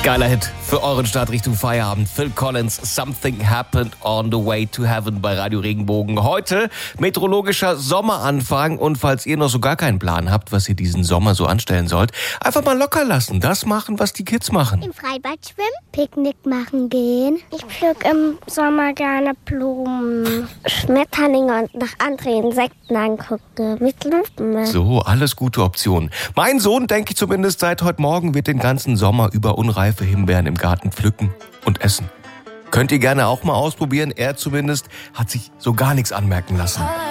Geiler Hit für euren Start Richtung Feierabend. Phil Collins, Something Happened on the Way to Heaven bei Radio Regenbogen. Heute meteorologischer Sommeranfang und falls ihr noch so gar keinen Plan habt, was ihr diesen Sommer so anstellen sollt, einfach mal locker lassen. Das machen, was die Kids machen. Im Freibad schwimmen, Picknick machen gehen. Ich pflück im Sommer gerne Blumen, Schmetterlinge und nach anderen Insekten angucke mit Lupen. So, alles gute Optionen. Mein Sohn, denke ich zumindest seit heute Morgen, wird den ganzen Sommer über unreife Himbeeren im Garten pflücken und essen. Könnt ihr gerne auch mal ausprobieren. Er zumindest hat sich so gar nichts anmerken lassen.